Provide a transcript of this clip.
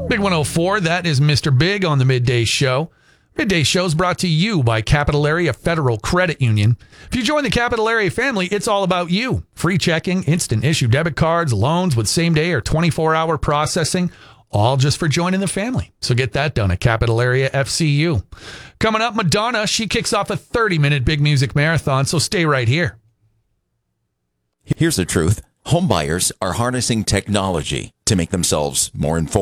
Big 104, that is Mr. Big on the Midday Show. Midday Show is brought to you by Capital Area Federal Credit Union. If you join the Capital Area family, it's all about you. Free checking, instant issue debit cards, loans with same-day or 24-hour processing, all just for joining the family. So get that done at Capital Area FCU. Coming up, Madonna, she kicks off a 30-minute big music marathon, so stay right here. Here's the truth. Homebuyers are harnessing technology to make themselves more informed.